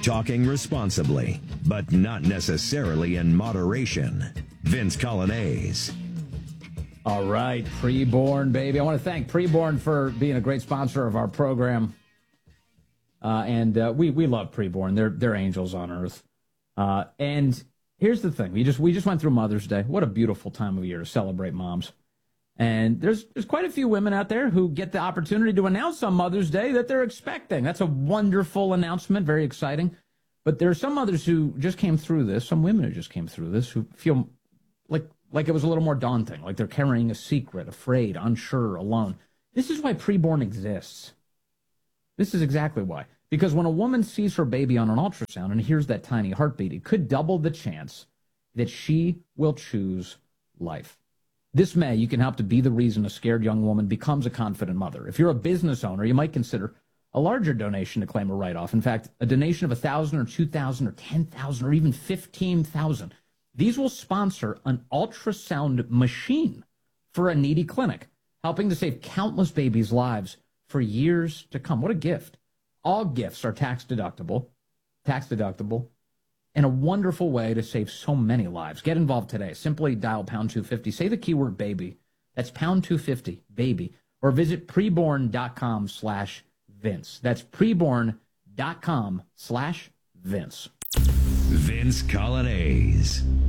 talking responsibly, but not necessarily in moderation. Vince Colonnese. All right, Preborn, baby. I want to thank Preborn for being a great sponsor of our program. We love Preborn. They're angels on earth. And here's the thing. We just went through Mother's Day. What a beautiful time of year to celebrate moms. And there's quite a few women out there who get the opportunity to announce on Mother's Day that they're expecting. That's a wonderful announcement, very exciting. But there are some others who just came through this, some women who just came through this, who feel like it was a little more daunting, like they're carrying a secret, afraid, unsure, alone. This is why Preborn exists. This is exactly why. Because when a woman sees her baby on an ultrasound and hears that tiny heartbeat, it could double the chance that she will choose life. This May, you can help to be the reason a scared young woman becomes a confident mother. If you're a business owner, you might consider a larger donation to claim a write-off. In fact, a donation of $1,000 or $2,000 or $10,000 or even $15,000. These will sponsor an ultrasound machine for a needy clinic, helping to save countless babies' lives for years to come. What a gift. All gifts are tax deductible, and a wonderful way to save so many lives. Get involved today. Simply dial pound 250. Say the keyword baby. That's pound 250, baby. Or visit preborn.com/Vince. That's preborn.com/Vince. Vince Colonnese.